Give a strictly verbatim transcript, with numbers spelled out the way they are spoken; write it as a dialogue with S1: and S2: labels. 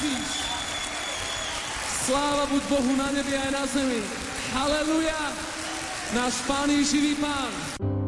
S1: Ježíš. Sláva buď Bohu na nebi aj na zemi. Haleluja. Náš Pán je živý Pán.